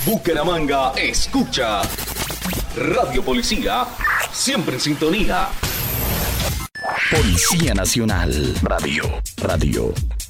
Bucaramanga escucha. Radio Policía, siempre en sintonía. Policía Nacional. Radio.